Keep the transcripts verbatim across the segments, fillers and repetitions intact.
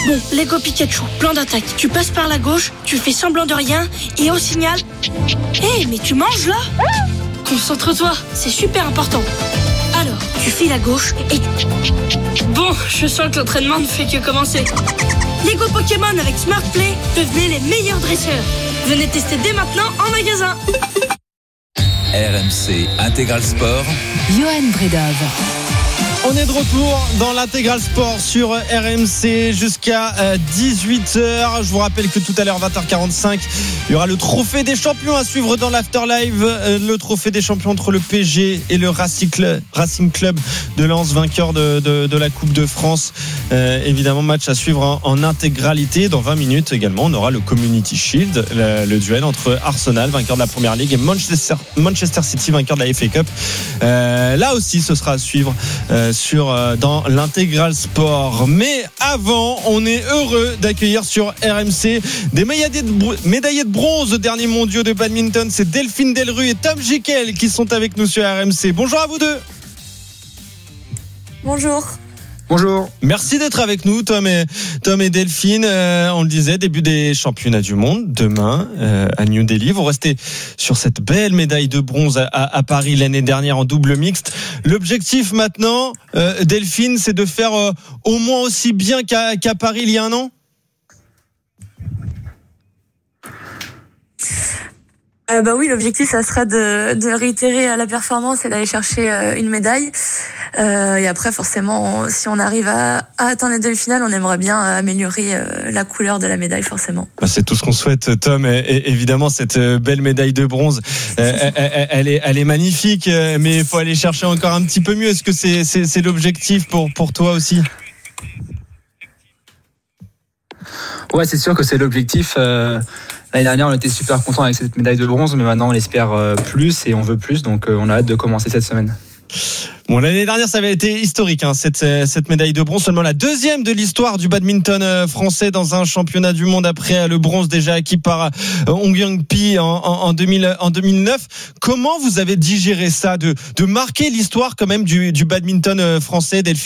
Bon, Lego Pikachu, plan d'attaque. Tu passes par la gauche, tu fais semblant de rien, et au signal... Hé, hey, mais tu manges là ? Concentre-toi, c'est super important. Alors, tu files à gauche et... Bon, je sens que l'entraînement ne fait que commencer. Lego Pokémon avec Smart Play, devenez les meilleurs dresseurs. Venez tester dès maintenant en magasin. R M C Intégral Sport. Johan Bredov. On est de retour dans l'Intégral Sport sur R M C jusqu'à dix-huit heures. Je vous rappelle que tout à l'heure, vingt heures quarante-cinq, il y aura le trophée des champions à suivre dans l'Afterlive. Le trophée des champions entre le P S G et le Racing Club de Lens, vainqueur de, de, de la Coupe de France. Euh, évidemment, match à suivre en, en intégralité. Dans vingt minutes également, on aura le Community Shield, le, le duel entre Arsenal, vainqueur de la Première Ligue, et Manchester, Manchester City, vainqueur de la F A Cup. Euh, là aussi, ce sera à suivre euh, sur euh, dans l'Intégral Sport. Mais avant, on est heureux d'accueillir sur R M C des médaillés de, médaillés de bronze aux derniers mondiaux de badminton. C'est Delphine Delru et Tom Jikel qui sont avec nous sur R M C. Bonjour à vous deux. Bonjour. Bonjour. Merci d'être avec nous, Tom et, Tom et Delphine. Euh, on le disait, début des championnats du monde demain euh, à New Delhi. Vous restez sur cette belle médaille de bronze à, à Paris l'année dernière en double mixte. L'objectif maintenant, euh, Delphine, c'est de faire euh, au moins aussi bien qu'à, qu'à Paris il y a un an. Euh, bah oui, l'objectif, ça sera de, de réitérer la performance et d'aller chercher euh, une médaille. Euh, et après, forcément, on, si on arrive à, à atteindre les demi-finales, on aimerait bien améliorer euh, la couleur de la médaille, forcément. C'est tout ce qu'on souhaite, Tom. Et, et, évidemment, cette belle médaille de bronze, euh, elle, elle, est, elle est magnifique, mais il faut aller chercher encore un petit peu mieux. Est-ce que c'est, c'est, c'est l'objectif pour, pour toi aussi ? Ouais, c'est sûr que c'est l'objectif. Euh... L'année dernière, on était super contents avec cette médaille de bronze, mais maintenant, on espère plus et on veut plus. Donc, on a hâte de commencer cette semaine. Bon, l'année dernière, ça avait été historique, hein, cette, cette médaille de bronze. Seulement la deuxième de l'histoire du badminton français dans un championnat du monde après le bronze déjà acquis par Hong Young-Pi en, en, en, deux mille, en deux mille neuf. Comment vous avez digéré ça, de, de marquer l'histoire quand même du, du badminton français, Delphine ?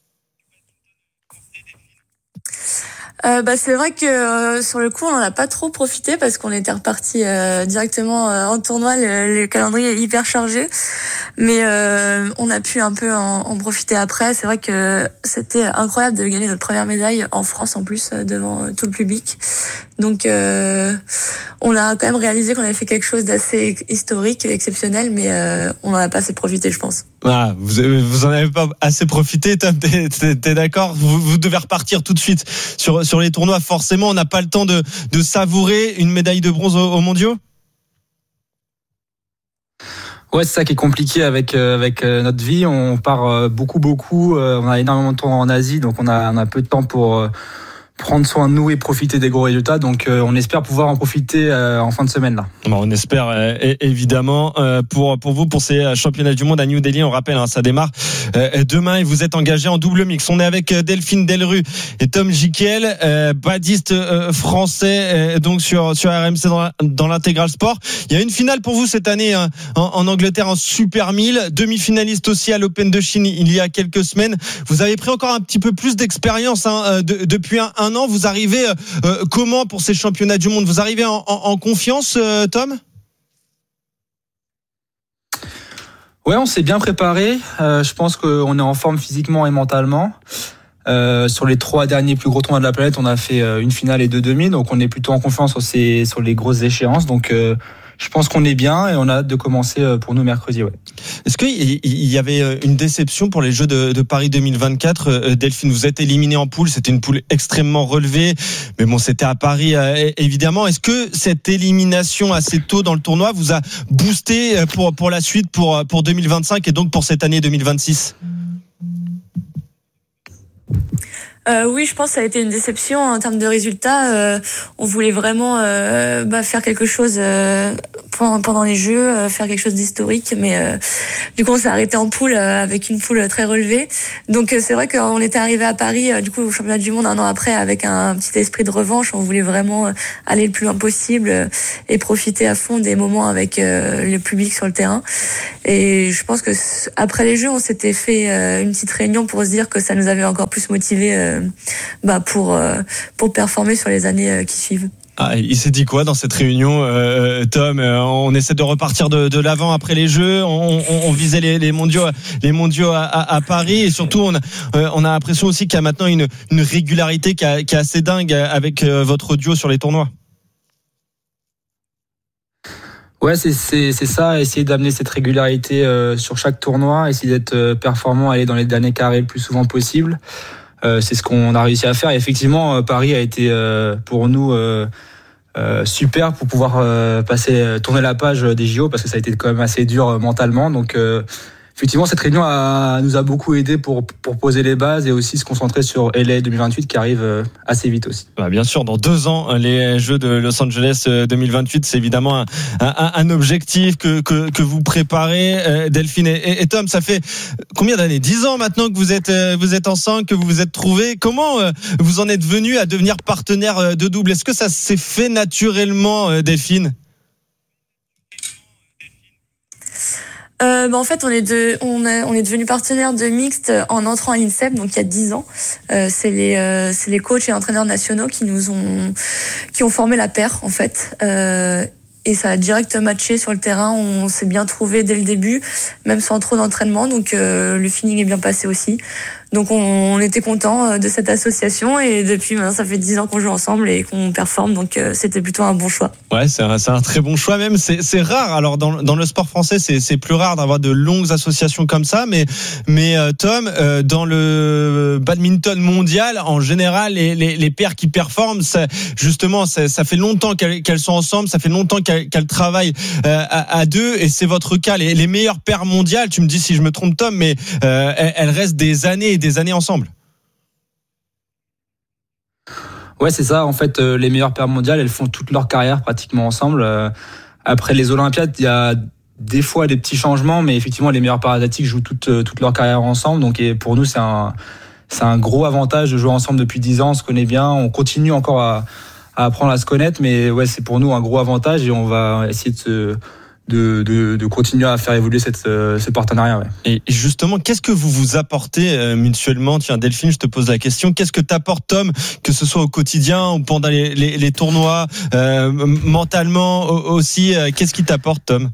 Euh, bah c'est vrai que euh, sur le coup on n'en a pas trop profité parce qu'on était reparti euh, directement euh, en tournoi, le, le calendrier est hyper chargé, mais euh, on a pu un peu en, en profiter après. C'est vrai que c'était incroyable de gagner notre première médaille en France en plus euh, devant euh, tout le public, donc euh, on a quand même réalisé qu'on avait fait quelque chose d'assez historique, exceptionnel, mais euh, on n'en a pas assez profité, je pense. Ah, vous, vous en avez pas assez profité, Tom, t'es, t'es, t'es d'accord ? vous, vous devez repartir tout de suite sur, sur les tournois. Forcément, on n'a pas le temps de, de savourer une médaille de bronze aux, aux mondiaux. Ouais, c'est ça qui est compliqué avec euh, avec euh, notre vie. On part euh, beaucoup, beaucoup. Euh, on a énormément de temps en Asie, donc on a on a peu de temps pour euh, prendre soin de nous et profiter des gros résultats. Donc euh, on espère pouvoir en profiter euh, en fin de semaine là. Bon, on espère euh, évidemment euh, pour pour vous pour ces championnats du monde à New Delhi. On rappelle, hein, ça démarre euh, demain et vous êtes engagé en double mix. On est avec Delphine Delru et Tom Jikel, euh, badiste euh, français, euh, donc sur sur R M C dans, la, dans l'Intégral Sport. Il y a une finale pour vous cette année, hein, en, en Angleterre en Super mille, demi-finaliste aussi à l'Open de Chine il y a quelques semaines. Vous avez pris encore un petit peu plus d'expérience, hein, de, depuis un, un an. Vous arrivez euh, comment pour ces championnats du monde ? Vous arrivez en, en, en confiance, euh, Tom ? Ouais, on s'est bien préparé. Euh, je pense qu'on est en forme physiquement et mentalement. Euh, sur les trois derniers plus gros tournois de la planète, on a fait euh, une finale et deux demi, donc on est plutôt en confiance sur, ces, sur les grosses échéances. Donc euh, je pense qu'on est bien et on a hâte de commencer pour nous mercredi. Ouais. Est-ce qu'il y avait une déception pour les Jeux de, de Paris deux mille vingt-quatre ? Delphine, vous êtes éliminé en poule, c'était une poule extrêmement relevée, mais bon, c'était à Paris évidemment. Est-ce que cette élimination assez tôt dans le tournoi vous a boosté pour, pour la suite, pour, pour deux mille vingt-cinq et donc pour cette année deux mille vingt-six ? Euh, oui, je pense que ça a été une déception en termes de résultats. Euh, on voulait vraiment euh, bah, faire quelque chose euh, pendant, pendant les Jeux, euh, faire quelque chose d'historique. Mais euh, du coup, on s'est arrêté en poule euh, avec une poule très relevée. Donc euh, c'est vrai qu'on était arrivé à Paris, euh, du coup au championnat du monde un an après, avec un petit esprit de revanche. On voulait vraiment euh, aller le plus loin possible euh, et profiter à fond des moments avec euh, le public sur le terrain. Et je pense que après les Jeux, on s'était fait euh, une petite réunion pour se dire que ça nous avait encore plus motivé euh, bah, pour euh, pour performer sur les années euh, qui suivent. Ah, il s'est dit quoi dans cette réunion, euh, Tom? On essaie de repartir de, de l'avant après les Jeux. On, on, on visait les, les mondiaux, les mondiaux à, à, à Paris, et surtout on a, euh, on a l'impression aussi qu'il y a maintenant une, une régularité qui, a, qui est assez dingue avec euh, votre duo sur les tournois. Ouais, c'est c'est c'est ça. Essayer d'amener cette régularité euh, sur chaque tournoi, essayer d'être euh, performant, aller dans les derniers carrés le plus souvent possible. Euh, c'est ce qu'on a réussi à faire. Et effectivement, euh, Paris a été euh, pour nous euh, euh, super pour pouvoir euh, passer, tourner la page des J O, parce que ça a été quand même assez dur euh, mentalement. Donc, euh, effectivement, cette réunion a, nous a beaucoup aidé pour pour poser les bases et aussi se concentrer sur L A deux mille vingt-huit qui arrive euh, assez vite aussi. Bah, bien sûr, dans deux ans, les Jeux de Los Angeles deux mille vingt-huit, c'est évidemment un, un, un objectif que, que, que vous préparez, euh, Delphine et, et Tom. Ça fait combien d'années? Dix ans maintenant que vous êtes, vous êtes ensemble, que vous vous êtes trouvés. Comment euh, vous en êtes venu à devenir partenaire de double? Est-ce que ça s'est fait naturellement, euh, Delphine? Euh, bah en fait, on est de, on est, on est devenu partenaire de mixte en entrant à l'INSEP, donc il y a dix ans. Euh, c'est les, euh, c'est les coachs et entraîneurs nationaux qui nous ont, qui ont formé la paire en fait. Euh, et ça a direct matché sur le terrain. On s'est bien trouvé dès le début, même sans trop d'entraînement. Donc euh, le feeling est bien passé aussi. Donc on, on était content de cette association, et depuis maintenant ça fait dix ans qu'on joue ensemble et qu'on performe, donc euh, c'était plutôt un bon choix. Ouais, c'est un, c'est un très bon choix même. C'est, c'est rare. Alors dans, dans le sport français, c'est, c'est plus rare d'avoir de longues associations comme ça. Mais, mais euh, Tom, euh, dans le badminton mondial, en général, les, les, les paires qui performent, ça, justement, ça, ça fait longtemps qu'elles, qu'elles sont ensemble. Ça fait longtemps qu'elles, qu'elles travaillent euh, à, à deux, et c'est votre cas. Les, les meilleures paires mondiales, tu me dis si je me trompe, Tom, mais euh, elles, elles restent des années des années ensemble. Ouais, c'est ça. En fait, euh, les meilleures paires mondiales, elles font toute leur carrière pratiquement ensemble. Euh, après les Olympiades, il y a des fois des petits changements, mais effectivement, les meilleures paires asiatiques jouent toute, euh, toute leur carrière ensemble. Donc, et pour nous, c'est un, c'est un gros avantage de jouer ensemble depuis dix ans. On se connaît bien. On continue encore à, à apprendre à se connaître, mais ouais, c'est pour nous un gros avantage, et on va essayer de se De, de, de continuer à faire évoluer cette, euh, ce partenariat. Ouais. Et justement, qu'est-ce que vous vous apportez euh, mutuellement? Tiens, Delphine, je te pose la question. Qu'est-ce que t'apportes, Tom, que ce soit au quotidien ou pendant les, les, les tournois, euh, mentalement aussi, euh, qu'est-ce qui t'apporte, Tom?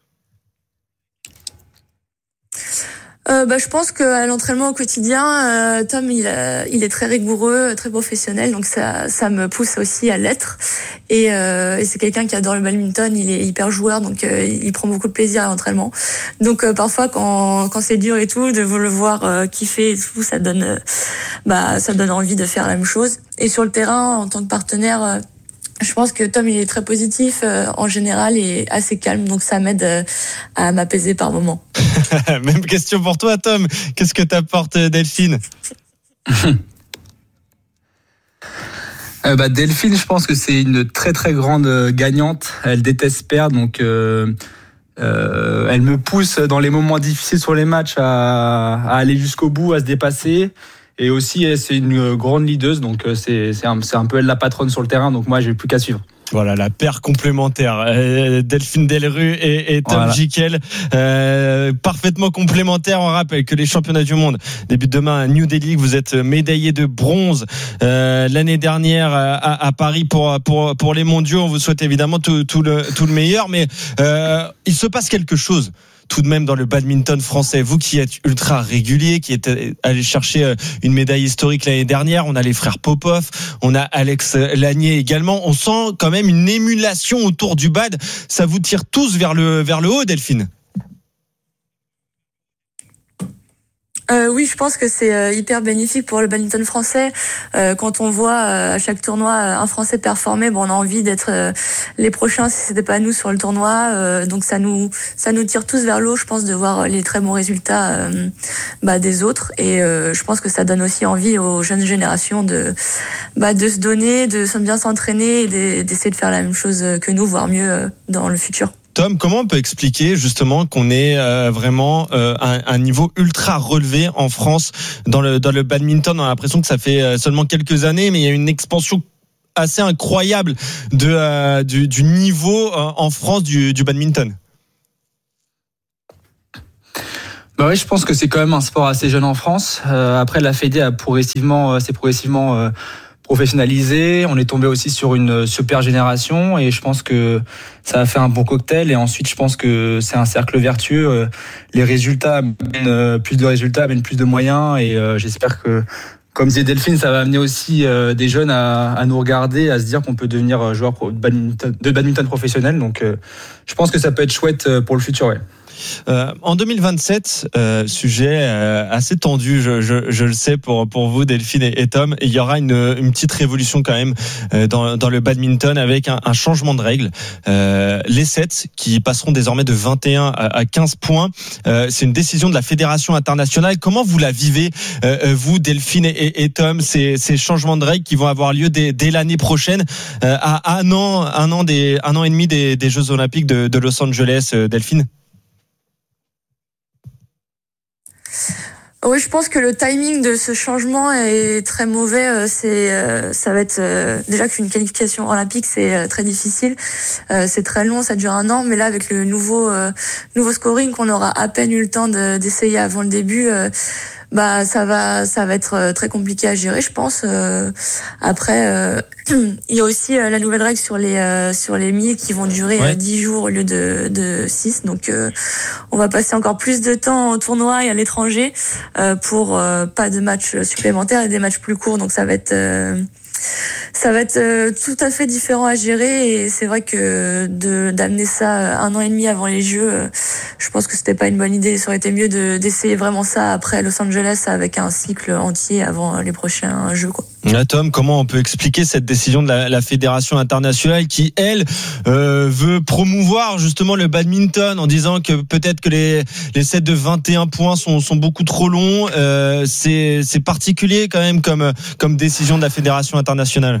Euh, bah, je pense qu'à l'entraînement au quotidien, euh, Tom, il, euh, il est très rigoureux, très professionnel, donc ça, ça me pousse aussi à l'être. Et, euh, et c'est quelqu'un qui adore le badminton, il est hyper joueur, donc euh, il prend beaucoup de plaisir à l'entraînement. Donc euh, parfois, quand, quand c'est dur et tout, de le voir euh, kiffer et tout, ça donne, euh, bah, ça donne envie de faire la même chose. Et sur le terrain, en tant que partenaire, euh, je pense que Tom, il est très positif euh, en général et assez calme, donc ça m'aide euh, à m'apaiser par moments. Même question pour toi, Tom. Qu'est-ce que t'apporte Delphine? euh, bah, Delphine, je pense que c'est une très très grande gagnante. Elle déteste perdre, donc euh, euh, elle me pousse dans les moments difficiles sur les matchs à, à aller jusqu'au bout, à se dépasser. Et aussi, c'est une grande leaduse, donc c'est, c'est, un, c'est un peu elle la patronne sur le terrain, donc moi, j'ai plus qu'à suivre. Voilà, la paire complémentaire. Euh, Delphine Delrue et, et Tom voilà. Gickel, euh, parfaitement complémentaires. On rappelle que les championnats du monde débutent demain à New Delhi. Vous êtes médaillé de bronze euh, l'année dernière à, à Paris pour, pour, pour les mondiaux. On vous souhaite évidemment tout, tout, le, tout le meilleur, mais euh, il se passe quelque chose tout de même dans le badminton français. Vous qui êtes ultra régulier, qui êtes allé chercher une médaille historique l'année dernière, on a les frères Popov, on a Alex Lanier également. On sent quand même une émulation autour du bad. Ça vous tire tous vers le, vers le haut, Delphine? Euh, oui, je pense que c'est euh, hyper bénéfique pour le badminton français. Euh, quand on voit euh, à chaque tournoi euh, un Français performer, bon, on a envie d'être euh, les prochains si c'était pas nous sur le tournoi. Euh, donc ça nous ça nous tire tous vers le haut, je pense, de voir les très bons résultats euh, bah, des autres. Et euh, je pense que ça donne aussi envie aux jeunes générations de bah, de se donner, de bien s'entraîner et d'essayer de faire la même chose que nous, voire mieux euh, dans le futur. Tom, comment on peut expliquer justement qu'on ait euh, vraiment euh, un, un niveau ultra relevé en France dans le dans le badminton? On a l'impression que ça fait seulement quelques années, mais il y a une expansion assez incroyable de euh, du, du niveau euh, en France du, du badminton. Bah oui, je pense que c'est quand même un sport assez jeune en France. Euh, après, la Fédé a progressivement, euh, s'est progressivement euh, professionnalisé. On est tombé aussi sur une super génération et je pense que ça a fait un bon cocktail. Et ensuite, je pense que c'est un cercle vertueux. Euh, les résultats amènent euh, plus de résultats, amènent plus de moyens et euh, j'espère que, comme disait Delphine, ça va amener aussi euh, des jeunes à, à nous regarder, à se dire qu'on peut devenir joueur de badminton, de badminton professionnel. Donc, euh, je pense que ça peut être chouette pour le futur, ouais. Euh, en deux mille vingt-sept, euh, sujet euh, assez tendu, je, je, je le sais pour pour vous, Delphine et, et Tom. Il y aura une, une petite révolution quand même euh, dans, dans le badminton avec un, un changement de règles. Euh, les sets qui passeront désormais de vingt et un à, à quinze points. Euh, c'est une décision de la Fédération internationale. Comment vous la vivez, euh, vous, Delphine et, et Tom, ces, ces changements de règles qui vont avoir lieu dès, dès l'année prochaine, euh, à un an, un an des, un an et demi des, des Jeux Olympiques de, de Los Angeles, euh, Delphine? Oui, je pense que le timing de ce changement est très mauvais. C'est, ça va être déjà qu'une qualification olympique, c'est très difficile. C'est très long, ça dure un an. Mais là, avec le nouveau nouveau scoring qu'on aura à peine eu le temps de, d'essayer avant le début, bah ça va ça va être très compliqué à gérer, je pense. Après, euh, il y a aussi la nouvelle règle sur les sur les milles qui vont durer ouais. dix jours au lieu de de six. Donc euh, on va passer encore plus de temps au tournoi et à l'étranger euh, pour euh, pas de matchs supplémentaires et des matchs plus courts. Donc ça va être euh, ça va être euh, tout à fait différent à gérer et c'est vrai que de d'amener ça un an et demi avant les Jeux, euh, je pense que c'était pas une bonne idée. Ça aurait été mieux de d'essayer vraiment ça après Los Angeles avec un cycle entier avant les prochains Jeux, quoi. Là, Tom, comment on peut expliquer cette décision de la, la Fédération internationale qui, elle, euh, veut promouvoir justement le badminton en disant que peut-être que les, les sets de vingt et un points sont, sont beaucoup trop longs. Euh, c'est, c'est particulier quand même comme, comme décision de la Fédération internationale.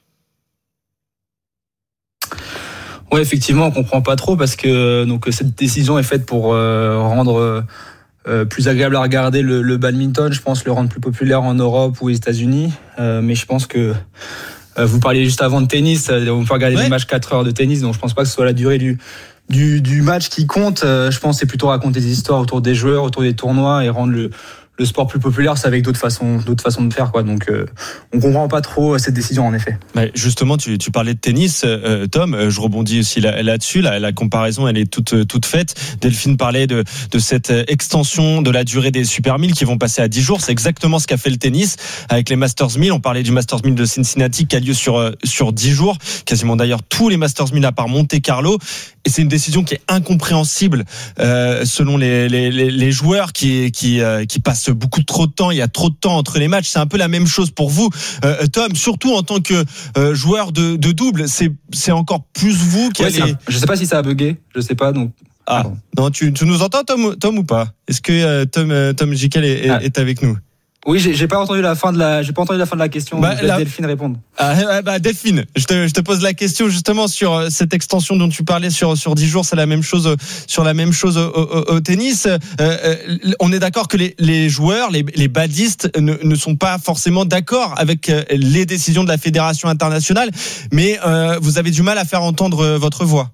Ouais, effectivement, on comprend pas trop parce que donc cette décision est faite pour euh, rendre euh, plus agréable à regarder le, le badminton. Je pense le rendre plus populaire en Europe ou aux États-Unis. Euh, mais je pense que euh, vous parliez juste avant de tennis. On peut regarder ouais. des matchs quatre heures de tennis, donc je pense pas que ce soit la durée du du, du match qui compte. Euh, je pense que c'est plutôt raconter des histoires autour des joueurs, autour des tournois et rendre le le sport plus populaire, c'est avec d'autres façons, d'autres façons de faire, quoi. Donc, euh, on comprend pas trop cette décision, en effet. Mais justement, tu, tu parlais de tennis, euh, Tom. Je rebondis aussi là, là-dessus. La, la comparaison, elle est toute, toute faite. Delphine parlait de, de cette extension de la durée des Super mille qui vont passer à dix jours. C'est exactement ce qu'a fait le tennis avec les Masters mille. On parlait du Masters mille de Cincinnati qui a lieu sur, sur dix jours. Quasiment d'ailleurs tous les Masters mille à part Monte Carlo. Et c'est une décision qui est incompréhensible euh, selon les, les, les, les joueurs qui, qui, euh, qui passent beaucoup trop de temps. Il y a trop de temps entre les matchs. C'est un peu la même chose pour vous, euh, Tom. Surtout en tant que euh, joueur de, de double, c'est, c'est encore plus vous qui ouais, allez. Un... Je sais pas si ça a bugué. Je sais pas. Donc. Ah Pardon. Non, tu, tu nous entends, Tom, Tom ou pas? Est-ce que euh, Tom, euh, Tom Jikel est, ah. est avec nous? Oui, j'ai, j'ai pas entendu la fin de la, j'ai pas entendu la fin de la question. Bah, la... Delphine répondre. Ah, bah, Delphine, je te, je te pose la question justement sur cette extension dont tu parlais sur, sur dix jours. C'est la même chose, sur la même chose au, au, au tennis. Euh, on est d'accord que les, les joueurs, les, les badistes ne, ne sont pas forcément d'accord avec les décisions de la Fédération internationale, mais euh, vous avez du mal à faire entendre votre voix.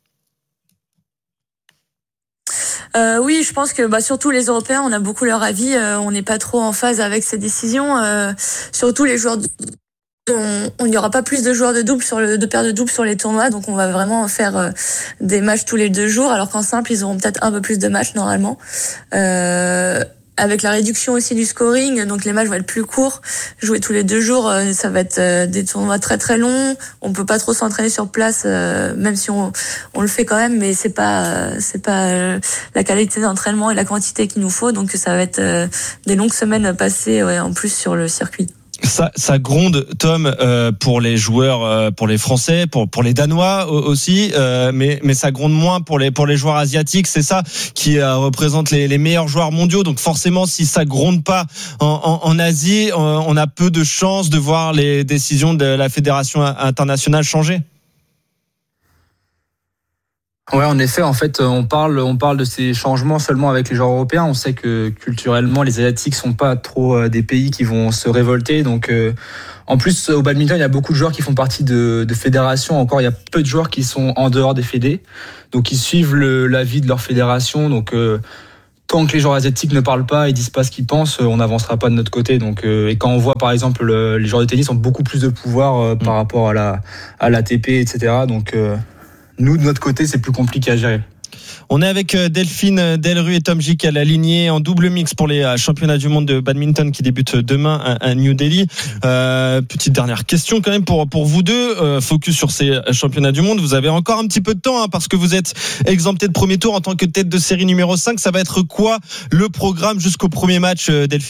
Euh, oui, je pense que bah, surtout les Européens, on a beaucoup leur avis. Euh, on n'est pas trop en phase avec ces décisions. Euh, surtout les joueurs, de, on n'y aura pas plus de joueurs de double sur le, de paires de double sur les tournois, donc on va vraiment faire euh, des matchs tous les deux jours. Alors qu'en simple, ils auront peut-être un peu plus de matchs normalement. Euh, Avec la réduction aussi du scoring, donc les matchs vont être plus courts. Jouer tous les deux jours, ça va être des tournois très très longs. On peut pas trop s'entraîner sur place, même si on on le fait quand même, mais c'est pas c'est pas la qualité d'entraînement et la quantité qu'il nous faut. Donc ça va être des longues semaines passées ouais, en plus sur le circuit. Ça, ça gronde, Tom, euh, pour les joueurs, euh, pour les Français, pour pour les Danois aussi, euh, mais mais ça gronde moins pour les pour les joueurs asiatiques. C'est ça qui euh, représente les les meilleurs joueurs mondiaux. Donc forcément, si ça gronde pas en en, en Asie, on, on a peu de chances de voir les décisions de la Fédération internationale changer. Ouais, en effet, en fait, on parle, on parle de ces changements seulement avec les joueurs européens. On sait que culturellement, les Asiatiques sont pas trop des pays qui vont se révolter. Donc, euh, en plus, au badminton, il y a beaucoup de joueurs qui font partie de, de fédérations. Encore, il y a peu de joueurs qui sont en dehors des fédés. Donc, ils suivent le, l'avis de leur fédération. Donc, euh, tant que les joueurs asiatiques ne parlent pas et disent pas ce qu'ils pensent, on n'avancera pas de notre côté. Donc, euh, et quand on voit, par exemple, le, les joueurs de tennis ont beaucoup plus de pouvoir euh, par mmh. rapport à la, à l'A T P, et cetera. Donc, euh, nous, de notre côté, c'est plus compliqué à gérer. On est avec Delphine Delruy et Tom Gik à la lignée en double mix pour les championnats du monde de badminton qui débutent demain à New Delhi. Euh, petite dernière question quand même pour pour vous deux. Euh, focus sur ces championnats du monde. Vous avez encore un petit peu de temps hein, parce que vous êtes exempté de premier tour en tant que tête de série numéro cinq. Ça va être quoi le programme jusqu'au premier match, Delphine ?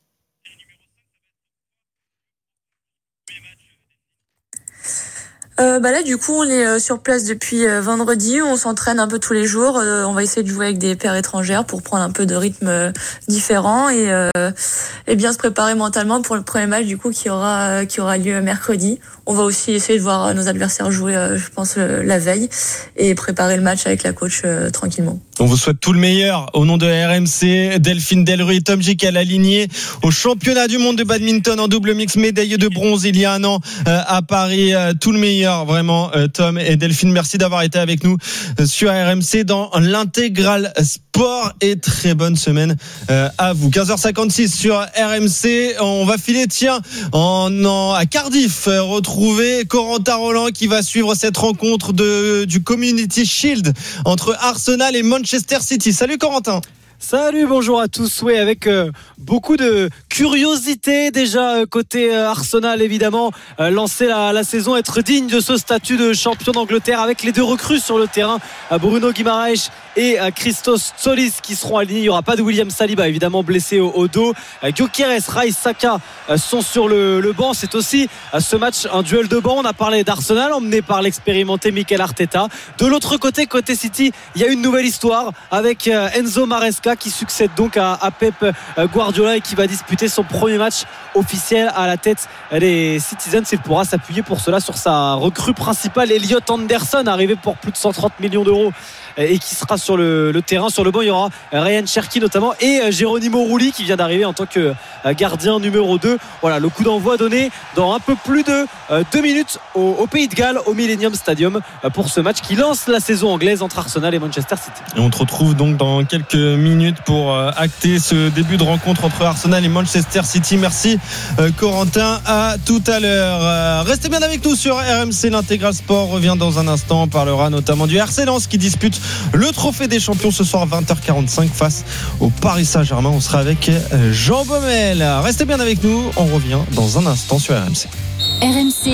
Euh, bah là, du coup, on est euh, sur place depuis euh, vendredi. On s'entraîne un peu tous les jours. Euh, on va essayer de jouer avec des paires étrangères pour prendre un peu de rythme euh, différent et, euh, et bien se préparer mentalement pour le premier match du coup qui aura qui aura lieu mercredi. On va aussi essayer de voir nos adversaires jouer, euh, je pense, euh, la veille et préparer le match avec la coach euh, tranquillement. On vous souhaite tout le meilleur au nom de R M C. Delphine Delruy et Tom Gik à la lignée au championnat du monde de badminton en double mix, médaillé de bronze il y a un an euh, à Paris. Euh, tout le meilleur. Vraiment, Tom et Delphine, merci d'avoir été avec nous sur R M C dans l'intégral sport et très bonne semaine à vous. quinze heures cinquante-six sur R M C. On va filer, tiens, en, en à Cardiff, retrouver Corentin Roland qui va suivre cette rencontre de, du Community Shield entre Arsenal et Manchester City. Salut Corentin. Salut, bonjour à tous. Oui, avec euh, beaucoup de curiosité déjà euh, côté euh, Arsenal évidemment, euh, lancer la, la saison, être digne de ce statut de champion d'Angleterre avec les deux recrues sur le terrain, euh, Bruno Guimaraes et euh, Christos Tsolis qui seront alignés. Il n'y aura pas de William Saliba évidemment blessé au, au dos. Euh, Gyökeres, Rice, Saka euh, sont sur le, le banc. C'est aussi euh, ce match un duel de banc. On a parlé d'Arsenal emmené par l'expérimenté Mikel Arteta. De l'autre côté, côté City, il y a une nouvelle histoire avec euh, Enzo Maresca qui succède donc à, à Pep Guardiola et qui va disputer son premier match officiel à la tête des Citizens. Il pourra s'appuyer pour cela sur sa recrue principale, Elliot Anderson, arrivé pour plus de cent trente millions d'euros et qui sera sur le, le terrain. Sur le banc, il y aura Ryan Cherki notamment et Geronimo Rulli qui vient d'arriver en tant que gardien numéro deux. Voilà, le coup d'envoi donné dans un peu plus de deux minutes au, au Pays de Galles, au Millennium Stadium, pour ce match qui lance la saison anglaise entre Arsenal et Manchester City. Et on te retrouve donc dans quelques minutes pour acter ce début de rencontre entre Arsenal et Manchester City. Merci Corentin, à tout à l'heure. Restez bien avec nous sur R M C. L'intégral sport revient dans un instant. On parlera notamment du R C Lens qui dispute le trophée des champions ce soir à vingt heures quarante-cinq face au Paris Saint-Germain. On sera avec Jean Baumel. Restez bien avec nous, on revient dans un instant sur R M C. R M C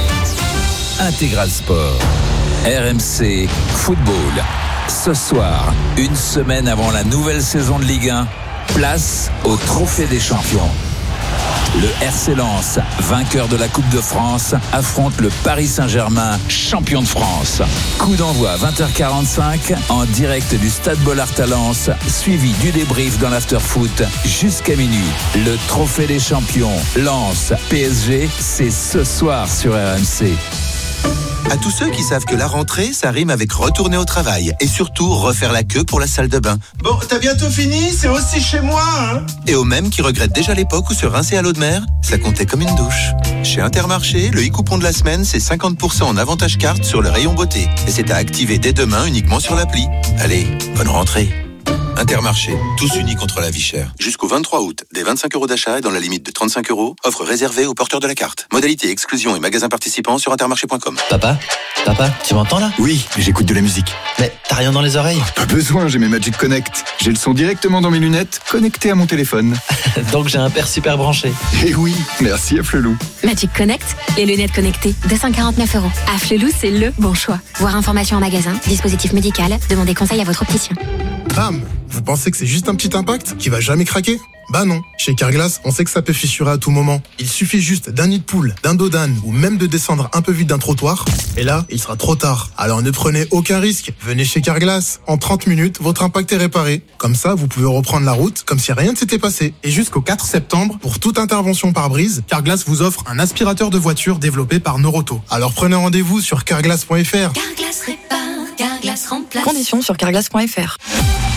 Intégral Sport. R M C Football. Ce soir, une semaine avant la nouvelle saison de Ligue un, place au trophée des champions. Le R C Lens, vainqueur de la Coupe de France, affronte le Paris Saint-Germain, champion de France. Coup d'envoi à vingt heures quarante-cinq en direct du Stade Bollaert à Lens, suivi du débrief dans l'after-foot jusqu'à minuit. Le trophée des champions, Lens, P S G, c'est ce soir sur R M C. À tous ceux qui savent que la rentrée, ça rime avec retourner au travail et surtout refaire la queue pour la salle de bain. Bon, t'as bientôt fini, c'est aussi chez moi, hein. Et aux mêmes qui regrettent déjà l'époque où se rincer à l'eau de mer, ça comptait comme une douche. Chez Intermarché, le e-coupon de la semaine, c'est cinquante pour cent en avantage carte sur le rayon beauté. Et c'est à activer dès demain uniquement sur l'appli. Allez, bonne rentrée. Intermarché, tous unis contre la vie chère. Jusqu'au vingt-trois août, des vingt-cinq euros d'achat et dans la limite de trente-cinq euros, offre réservée aux porteurs de la carte. Modalité, exclusion et magasins participants sur intermarché point com. Papa, papa, tu m'entends là? Oui, j'écoute de la musique. Mais t'as rien dans les oreilles? Pas besoin, j'ai mes Magic Connect. J'ai le son directement dans mes lunettes, connecté à mon téléphone. Donc j'ai un père super branché. Eh oui, merci à Flelou. Magic Connect, les lunettes connectées, deux cent quarante-neuf euros. À Flelou, c'est le bon choix. Voir information en magasin, dispositif médical, demandez conseil à votre opticien. Bam! Vous pensez que c'est juste un petit impact qui va jamais craquer? Bah non. Chez Carglass, on sait que ça peut fissurer à tout moment. Il suffit juste d'un nid de poule, d'un dos d'âne ou même de descendre un peu vite d'un trottoir. Et là, il sera trop tard. Alors ne prenez aucun risque. Venez chez Carglass. En trente minutes, votre impact est réparé. Comme ça, vous pouvez reprendre la route comme si rien ne s'était passé. Et jusqu'au quatre septembre, pour toute intervention par brise, Carglass vous offre un aspirateur de voiture développé par Noroto. Alors prenez rendez-vous sur carglass point f r. Carglass répare, Carglass Conditions sur carglass point f r.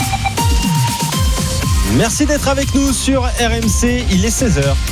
Merci d'être avec nous sur R M C, il est seize heures.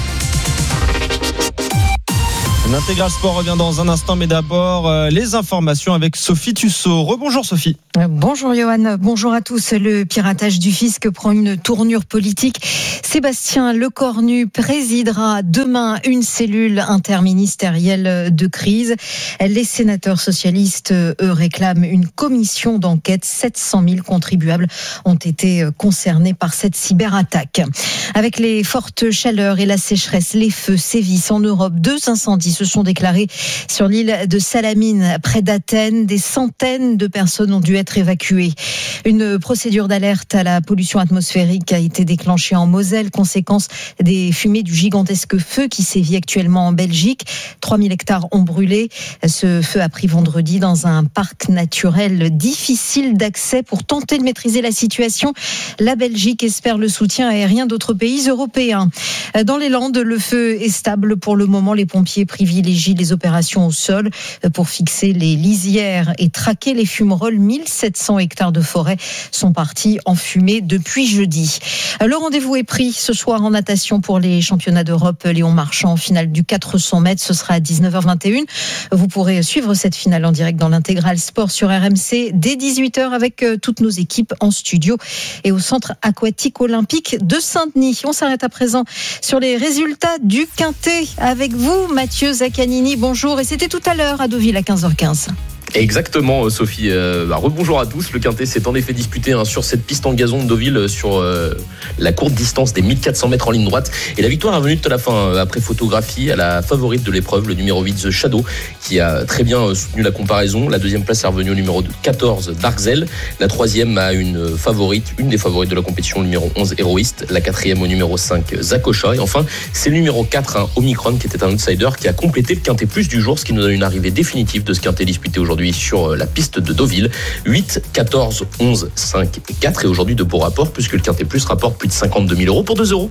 L'Intégral Sport revient dans un instant, mais d'abord euh, les informations avec Sophie Tussaud. Rebonjour Sophie. Bonjour Johan, bonjour à tous. Le piratage du fisc prend une tournure politique. Sébastien Lecornu présidera demain une cellule interministérielle de crise. Les sénateurs socialistes, eux, réclament une commission d'enquête. sept cent mille contribuables ont été concernés par cette cyberattaque. Avec les fortes chaleurs et la sécheresse, les feux sévissent en Europe. Deux incendies se sont déclarés sur l'île de Salamine, près d'Athènes. Des centaines de personnes ont dû être évacuées. Une procédure d'alerte à la pollution atmosphérique a été déclenchée en Moselle, conséquence des fumées du gigantesque feu qui sévit actuellement en Belgique. trois mille hectares ont brûlé. Ce feu a pris vendredi dans un parc naturel difficile d'accès. Pour tenter de maîtriser la situation, la Belgique espère le soutien aérien d'autres pays européens. Dans les Landes, le feu est stable pour le moment. Les pompiers privilégient les opérations au sol pour fixer les lisières et traquer les fumerolles. mille sept cents hectares de forêt sont partis en fumée depuis jeudi. Le rendez-vous est pris ce soir en natation pour les championnats d'Europe. Léon Marchand, finale du quatre cents mètres, ce sera à dix-neuf heures vingt et une. Vous pourrez suivre cette finale en direct dans l'Intégral Sport sur R M C dès dix-huit heures avec toutes nos équipes en studio et au centre aquatique olympique de Saint-Denis. On s'arrête à présent sur les résultats du Quintet avec vous, Mathieu Zaccanini. Bonjour, et c'était tout à l'heure à Deauville à quinze heures quinze. Exactement, Sophie. Euh, bah, rebonjour à tous. Le Quintet s'est en effet disputé hein, sur cette piste en gazon de Deauville, sur euh, la courte distance des mille quatre cents mètres en ligne droite. Et la victoire est venue tout à la fin, euh, après photographie, à la favorite de l'épreuve, le numéro huit, The Shadow, qui a très bien euh, soutenu la comparaison. La deuxième place est revenue au numéro quatorze, Darkzel. La troisième a une favorite, une des favorites de la compétition, le numéro onze, Héroïste. La quatrième au numéro cinq, Zakocha. Et enfin, c'est le numéro quatre, hein, Omicron, qui était un outsider, qui a complété le Quintet plus du jour, ce qui nous donne une arrivée définitive de ce Quintet disputé aujourd'hui sur la piste de Deauville. huit, quatorze, onze, cinq et quatre. Et aujourd'hui de beaux rapports, puisque le Quintet Plus rapporte plus de cinquante-deux mille euros pour deux euros.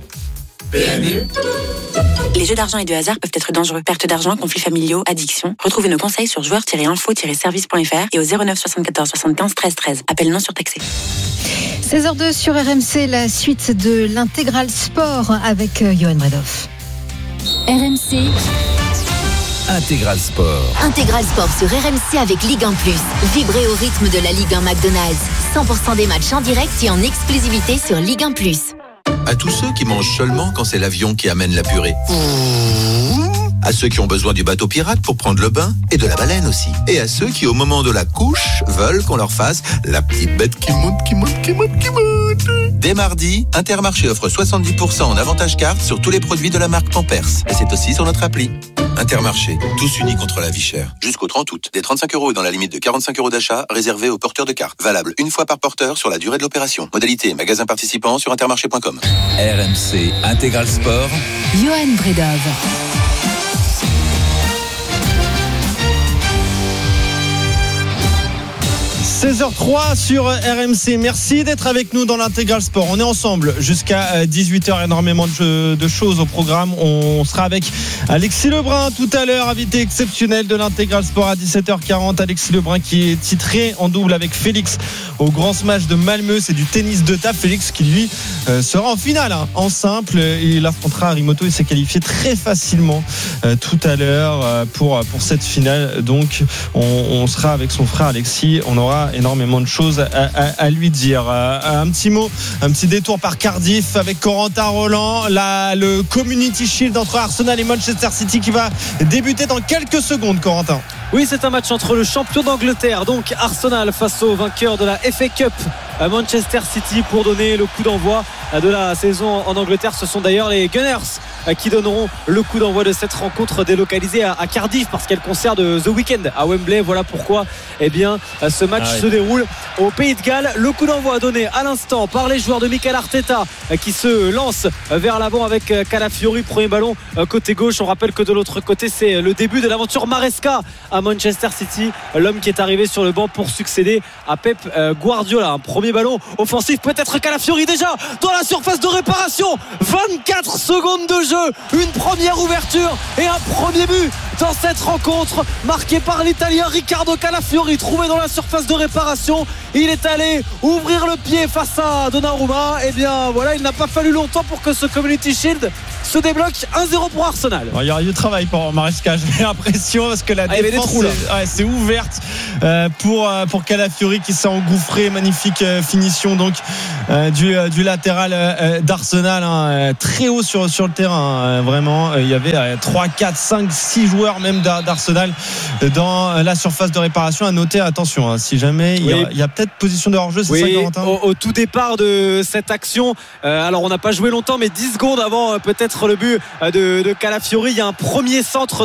Les jeux d'argent et de hasard peuvent être dangereux. Perte d'argent, conflits familiaux, addiction. Retrouvez nos conseils sur joueurs tiret info tiret service point f r et au zéro neuf soixante-quatorze soixante-quinze treize treize. Appel non surtaxé. seize heures deux sur R M C, la suite de l'Intégral Sport avec Johan Bredoff. R M C Intégral Sport. Intégral Sport sur R M C avec Ligue un plus. Vibrez au rythme de la Ligue un McDonald's. cent pour cent des matchs en direct et en exclusivité sur Ligue un plus. À tous ceux qui mangent seulement quand c'est l'avion qui amène la purée. À ceux qui ont besoin du bateau pirate pour prendre le bain et de la baleine aussi. Et à ceux qui, au moment de la couche, veulent qu'on leur fasse la petite bête qui monte, qui monte, qui monte, qui monte. Dès mardi, Intermarché offre soixante-dix pour cent en avantage carte sur tous les produits de la marque Pampers. Et c'est aussi sur notre appli. Intermarché, tous unis contre la vie chère. Jusqu'au trente août, des trente-cinq euros et dans la limite de quarante-cinq euros d'achat réservés aux porteurs de cartes. Valable une fois par porteur sur la durée de l'opération. Modalité magasin participant sur intermarché point com. R M C Intégral Sport. Johan Bredov. seize heures trois sur R M C. Merci d'être avec nous dans l'Intégral Sport. On est ensemble jusqu'à dix-huit heures. Énormément de, jeux, de choses au programme. On sera avec Alexis Lebrun tout à l'heure, invité exceptionnel de l'Intégral Sport à dix-sept heures quarante. Alexis Lebrun qui est titré en double avec Félix au Grand Smash de Malmö. C'est du tennis de table. Félix qui lui euh, sera en finale hein, en simple. Il affrontera Arimoto. Il s'est qualifié très facilement euh, tout à l'heure euh, pour, pour cette finale. Donc on, on sera avec son frère Alexis. On aura énormément de choses à, à, à lui dire. Euh, un petit mot, un petit détour par Cardiff avec Corentin Roland. La, le Community Shield entre Arsenal et Manchester City qui va débuter dans quelques secondes, Corentin. Oui, c'est un match entre le champion d'Angleterre, donc Arsenal, face au vainqueur de la F A Cup, Manchester City, pour donner le coup d'envoi de la saison en Angleterre. Ce sont d'ailleurs les Gunners qui donneront le coup d'envoi de cette rencontre délocalisée à Cardiff, parce qu'elle concerne The Weeknd à Wembley. Voilà pourquoi eh bien, ce match ah ouais. se déroule au Pays de Galles. Le coup d'envoi donné à l'instant par les joueurs de Mikel Arteta qui se lancent vers l'avant avec Calafiori, premier ballon côté gauche. On rappelle que de l'autre côté, c'est le début de l'aventure Maresca à Manchester City, l'homme qui est arrivé sur le banc pour succéder à Pep Guardiola. Un premier ballon offensif, peut-être Calafiori déjà dans la surface de réparation. Vingt-quatre secondes de jeu, une première ouverture et un premier but dans cette rencontre marquée par l'Italien Riccardo Calafiori, trouvé dans la surface de réparation. Il est allé ouvrir le pied face à Donnarumma. Et bien voilà, il n'a pas fallu longtemps pour que ce Community Shield se débloque. Un zéro pour Arsenal. Alors, il y aura du travail pour Maresca, j'ai l'impression, parce que la ah, défense trous, c'est, ouais, c'est ouverte euh, pour, euh, pour Calafiori qui s'est engouffré. Magnifique euh, finition donc euh, du, euh, du latéral euh, d'Arsenal, hein, très haut sur, sur le terrain, hein, vraiment. Il y avait euh, trois, quatre, cinq, six joueurs même d'Arsenal dans la surface de réparation. À noter, attention, hein, si jamais il, oui. y a, il y a peut-être position de hors-jeu, c'est oui, ça, Corentin ? au, au tout départ de cette action, euh, alors on n'a pas joué longtemps, mais dix secondes avant euh, peut-être le but euh, de, de Calafiori, il y a un premier centre